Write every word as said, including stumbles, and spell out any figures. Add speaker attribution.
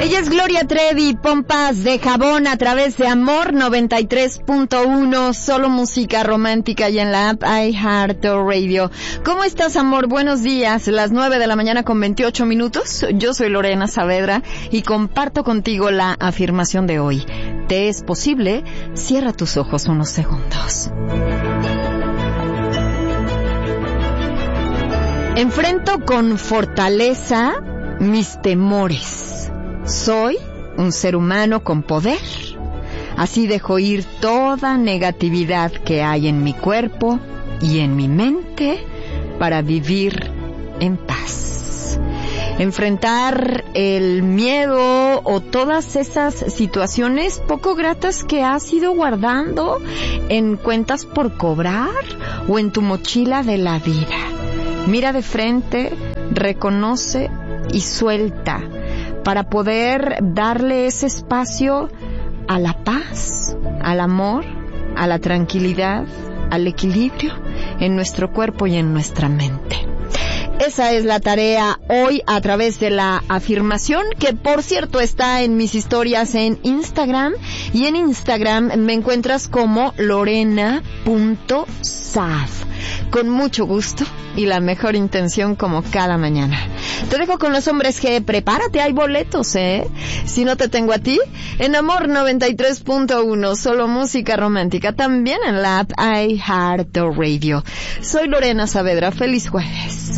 Speaker 1: Ella es Gloria Trevi, pompas de jabón a través de Amor noventa y tres punto uno, solo música romántica y en la app iHeartRadio. ¿Cómo estás, amor? Buenos días, las nueve de la mañana con veintiocho minutos. Yo soy Lorena Saavedra y comparto contigo la afirmación de hoy. ¿Te es posible? Cierra tus ojos unos segundos. Enfrento con fortaleza mis temores. Soy un ser humano con poder. Así dejo ir toda negatividad que hay en mi cuerpo y en mi mente para vivir en paz. Enfrentar el miedo o todas esas situaciones poco gratas que has ido guardando en cuentas por cobrar o en tu mochila de la vida. Mira de frente, reconoce y suelta para poder darle ese espacio a la paz, al amor, a la tranquilidad, al equilibrio en nuestro cuerpo y en nuestra mente. Esa es la tarea hoy a través de la afirmación, que por cierto está en mis historias en Instagram, y en Instagram me encuentras como lorena punto sav. Con mucho gusto y la mejor intención como cada mañana. Te dejo con los hombres G. Prepárate, hay boletos, ¿eh? Si no te tengo a ti, en Amor noventa y tres punto uno, solo música romántica, también en la app iHeartRadio. Soy Lorena Saavedra, feliz jueves.